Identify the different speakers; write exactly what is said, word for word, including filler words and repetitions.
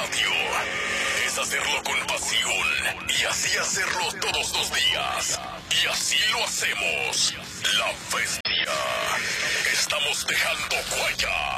Speaker 1: radio es hacerlo con pasión y así hacerlo todos los días. Y así lo hacemos. La Bestia. Estamos dejando huella.